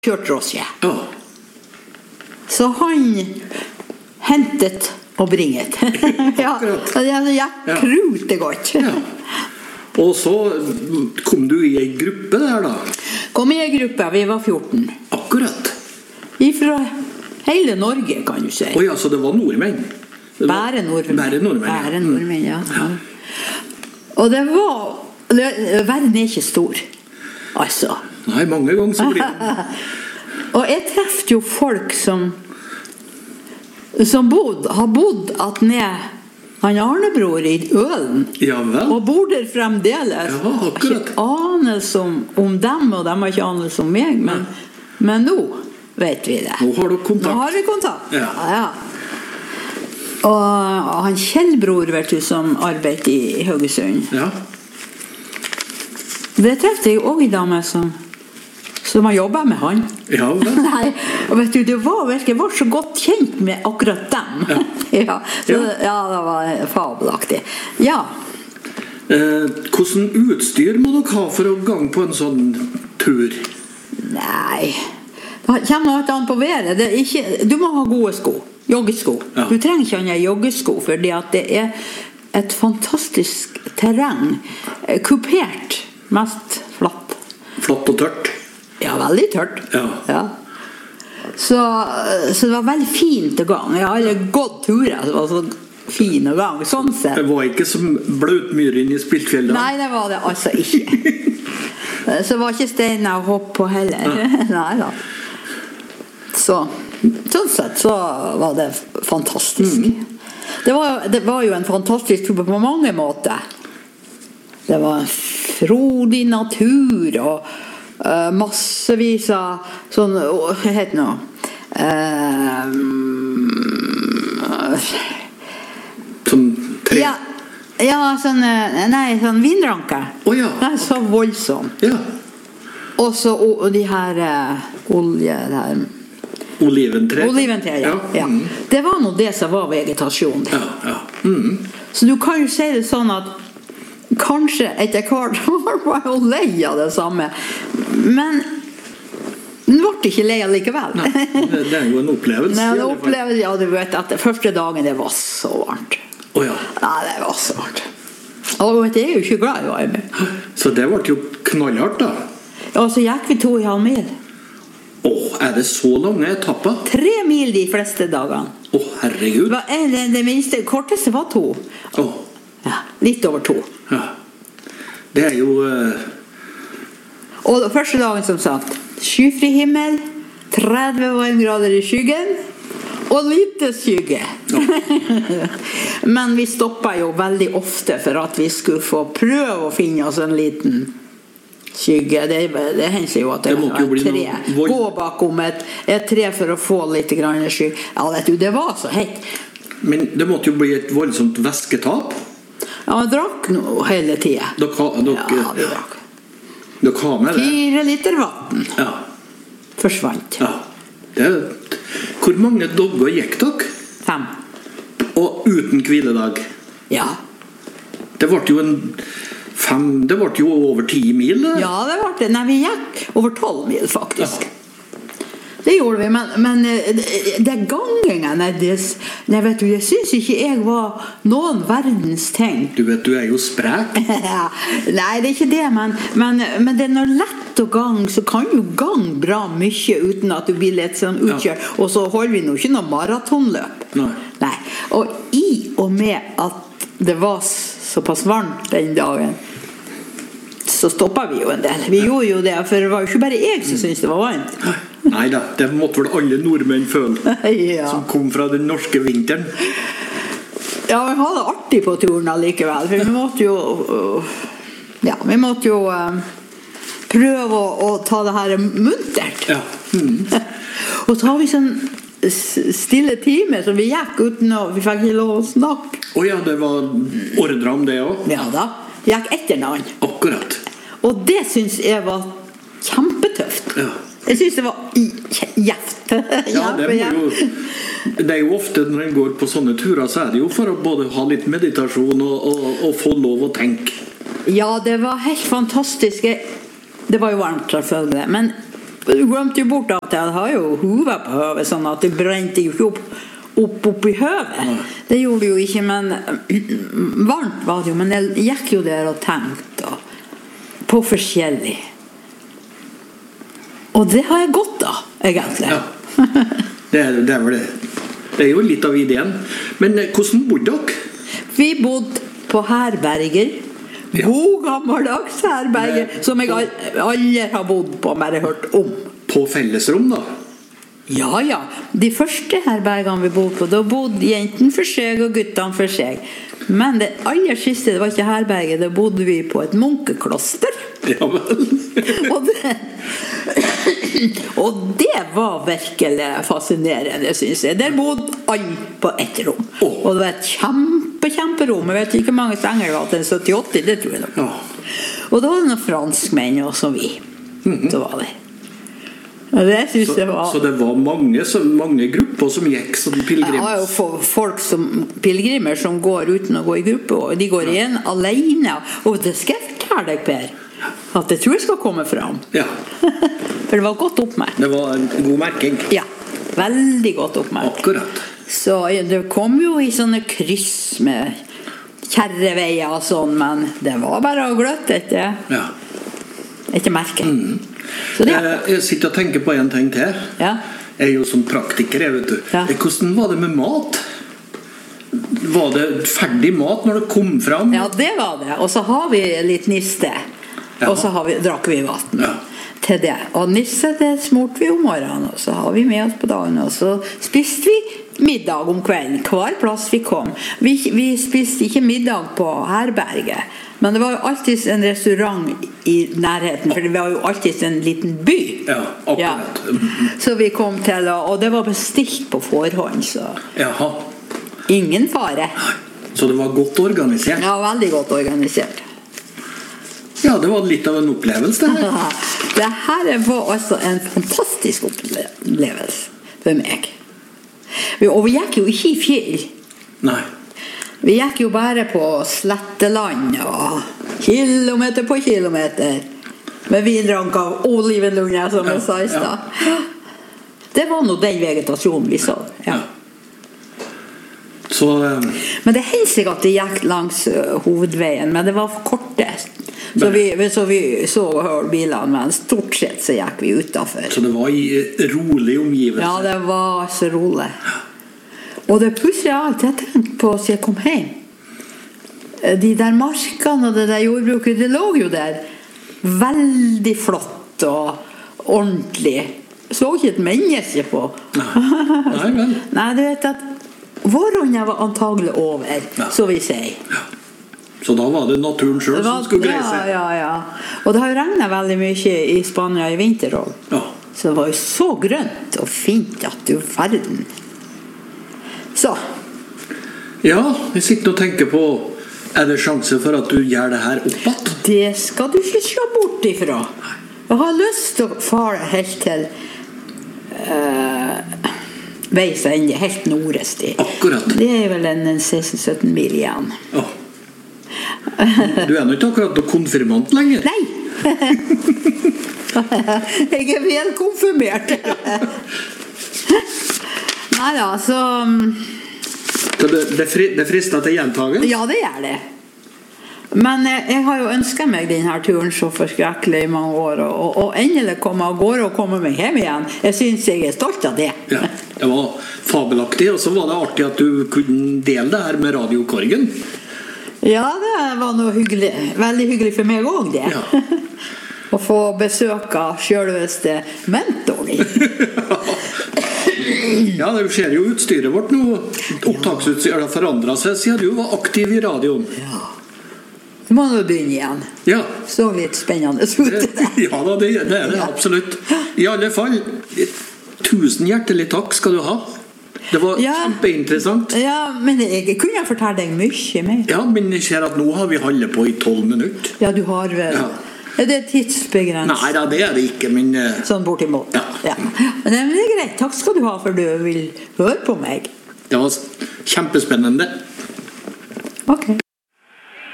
kjørt drosje. Ja. Så han hentet og bringet. Ja, det gikk krute godt. Ja. Og så kom du i en gruppe der da? Kom i en gruppe, vi var 14. Akkurat. Fra hele Norge, kan du si. Ja, så det var nordmenn? Bare nordmenn. Bare nordmenn, ja. Og det var... Verden er ikke stor. Altså. Nei, mange ganger så blir det. Og jeg treffte jo folk som har bodd at ned han Arnebror i Ølen. Ja vel. Og bor der fremdeles. Ja, akkurat. Jeg har ikke anelse om dem, og de har ikke anelse om meg, men nå vet vi det. Nå har du kontakt. Nå har vi kontakt. Ja. Og han Kjellbror, vet du, som arbeidet i Haugesund. Ja. Det treffte jeg også i dame som har jobbet med han. Ja vel. Nei, og vet du, jeg var så godt kjent med akkurat dem. Ja. Det var fabelaktig. Ja. Hvordan utstyr må dere ha for å gang på en sånn tur? Nei, det kommer noe an på været. Det er ikke, du må ha gode sko, joggesko. Ja. Du trenger ikke ha joggesko, fordi at det er et fantastisk terreng. Kupert, mest flatt. Flatt og tørt? Ja, veldig tørt. Ja. Så det var veldig fint å gang. Jeg har aldri gått turer som var så fin å gang, sånn sett. Det var ikke som Blautmyren i Spiltfjell da? Nei, det var det altså ikke. Så det var ikke steiner å hoppe på heller. Nei da. Sånn sett så var det fantastisk. Det var jo en fantastisk tur på mange måter. Det var en frodig natur og massevis av sånn, hva heter det nå? Sånn tre? Ja, sånn vindranker. Ja. Det er så voldsomt. Ja. Og så de her Oliventre. Oliventre, ja. Det var nå det som var vegetasjon. Ja. Så du kan jo si det sånn at kanskje etter hvert var jeg lei av det samme, men den ble ikke lei likevel. Nei, det er jo en opplevelse. Nei, en opplevelse, ja, du vet at første dagen det var så varmt. Ja. Ja, det var så varmt. Og vet du, jeg er jo ikke glad i varme. Så det ble jo knallhardt da? Ja, så gikk vi 2,5 mil. Er det så lange etapper? 3 mil de fleste dagene. Herregud. Det minste, korteste var 2. Ja, litt over 2. Ja. Det er jo... Og første dagen, som sagt, skyfri himmel, 30 varmegrader i skyggen, og lite skygge. Men vi stoppet jo veldig ofte for at vi skulle få prøve å finne oss en liten skygge. Det hender jo at det var et tre. Gå bakom et tre for å få litt grann skygge. Ja, vet du, det var så hett. Men det måtte jo bli et voldsomt væsketap. Ja, vi drakk noe hele tiden. Ja, vi drakk. Dere har med det? 4 liter vatten. Ja. Forsvant. Ja. Hvor mange dager gikk dere? 5. Og uten hviledag? Ja. Det ble jo over 10 mil da? Ja, det ble det. Nei, vi gikk over 12 mil faktisk. Ja. Det gjorde vi, men det gangingen vet du, jeg synes ikke jeg var noen verdens ting. Du vet, du er jo sprek. Nei, det er ikke det, men det er noe lett å gang, så kan du gang bra mye uten at du blir litt sånn utkjørt. Ja. Og så holder vi nå ikke noe maratonløp. Nei. Og i og med at det var såpass varmt den dagen, så stoppet vi jo en del. Vi gjorde jo det, for det var jo ikke bare jeg som syntes det var varmt. Nei da, det måtte vel alle nordmenn føle, som kom fra den norske vinteren. Ja, vi hadde det artig på turen allikevel, for vi måtte jo prøve å ta det her muntert. Ja. Og så har vi sånn stille time som vi gikk uten vi fikk ikke lov å snakke. Ja, det var ordre om det også? Ja da, vi gikk etter navn. Akkurat. Og det synes jeg var kjempetøft. Ja. Jeg synes det var gjevt. Ja, det er jo ofte når en går på sånne turer, så er det jo for å både ha litt meditasjon og få lov å tenke. Ja, det var helt fantastisk. Det var jo varmt selvfølgelig, men Du glemte jo bort at jeg har jo hodet på høvet, sånn at det brente jo ikke opp i høvet. Det gjorde det jo ikke, men varmt var det jo. Men jeg gikk jo der og tenkte på forskjellig. Og det har jeg godt av, egentlig. Ja, det er vel det. Det er jo litt av ideen. Men hvordan bodde dere? Vi bodde på herberger. God gammeldags herberger, som jeg aldri har bodd på, men jeg har hørt om. På fellesrom da? Ja. De første herbergene vi bodde på, da bodde jentene for seg og guttene for seg. Men det aller siste, det var ikke herberget, da bodde vi på et munkekloster. Ja vel. og det var virkelig fascinerende, synes jeg. Der bodde alle på ett rom. Og det var et kjemperom. Jeg vet ikke hvor mange senger det var til 70-80, det tror jeg nok. Og da var det noen franskmenn også vi. Så var det. Det synes jeg var... Så det var mange grupper som gikk som pilgrimer? Ja, jo folk som pilgrimer som går uten å gå i gruppe, og de går igjen alene. Og det skal jeg fortelle deg, Per, at jeg tror jeg skal komme fram. Ja. For det var godt oppmerkt. Det var en god merking. Ja, veldig godt oppmerkt. Akkurat. Så det kom jo i sånne kryss med kjerreveier og sånn, men det var bare å gløtte etter. Ja. Etter merket. Jeg sitter og tenker på en ting til. Ja. Jeg er jo som praktiker, vet du. Ja. Hvordan var det med mat? Var det ferdig mat når det kom fram? Ja, det var det. Og så har vi litt niste. Og så drakk vi vatten til det. Og nisse, det smurte vi om morgenen, og så har vi med oss på dagen, og så spiste vi middag om kvelden, hver plass vi kom. Vi spiste ikke middag på herberget, men det var jo alltid en restaurant i nærheten, for det var jo alltid en liten by. Ja, akkurat. Ja. Så vi kom til, og det var bestilt på forhånd, så Jaha. Ingen fare. Så det var godt organisert? Ja, veldig godt organisert. Ja, det var litt av en opplevelse det her. Det her var altså en fantastisk opplevelse for meg. Og vi gikk jo ikke i fjell. Nei. Vi gikk jo bare på sletteland og kilometer på kilometer med vindrank av olivenlunge, som jeg sa i stad. Det var nå den vegetasjonen vi så. Ja. Så, men det hendte seg at det gikk langs hovedveien, men det var for kortest. Så vi så bilene, men stort sett så gikk vi utenfor. Så det var i rolig omgivelse? Ja, det var så rolig. Og det plutselig alt jeg tenkte på siden jeg kom hjem. De der markene og det der jordbruket, det lå jo der. Veldig flott og ordentlig. Så ikke et menneske på. Nei, vel. Nei, du vet at våronna var antagelig over, så vi sier. Ja. Så da var det naturen selv som skulle greie seg? Ja. Og det har jo regnet veldig mye i Spania i vinter også. Ja. Så det var jo så grønt og fint at du verden. Så. Ja, jeg sitter og tenker på, er det sjanse for at du gjør det her oppåt? Det skal du ikke slå bort ifra. Jeg har lyst til å fare helt til veis ende, helt nordest i. Akkurat. Det er vel en 16-17 mil igjen. Ja. Du er nå ikke akkurat noe konfirmant lenger. Nei. Jeg er vel konfirmert. Neida, så det frister til gjentagelse? Ja, det gjør det. Men jeg har jo ønsket meg denne turen så forskrekkelig i mange år, og endelig komme av gårde og komme meg hjem igjen. Jeg synes jeg er stolt av det. Ja, det var fabelaktig, og så var det artig at du kunne dele det her med radiokorgen. Ja, det var noe hyggelig. Veldig hyggelig for meg også, det. Ja. Å få besøk av selveste mentoren. Ja, det ser jo utstyret vårt nå. Opptaksutstyret har forandret seg siden du var aktiv i radioen. Ja. Du må nå begynne igjen. Ja. Så litt spennende ut. Ja, det er det absolutt. I alle fall, 1000 hjertelig takk skal du ha. Det var kjempeinteressant. Ja, men jeg kunne fortelle deg mye mer. Ja, men jeg ser at nå har vi holdt på i 12 minutter. Ja, du har vel... Ja. Er det tidsbegrenset? Nei, det er det ikke, men... Sånn bortimot. Ja. Men det er greit. Takk skal du ha for du vil høre på meg. Det var kjempespennende. Ok.